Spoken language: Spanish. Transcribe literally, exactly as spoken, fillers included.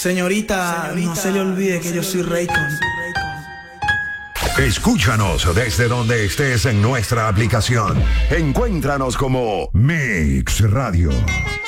Señorita, Señorita, no se le olvide que yo soy Raycon. Escúchanos desde donde estés en nuestra aplicación. Encuéntranos como Mix Radio.